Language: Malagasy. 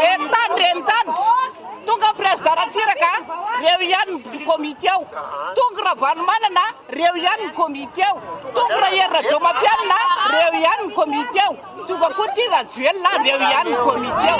rentan tonga president Ratsiraka reo ihany komite ao tonga Ravanomanana reo ihany komite ao tonga Raera Jomapianina reo ihany komite ao tonga koa ty Rajoelina reo ihany komite ao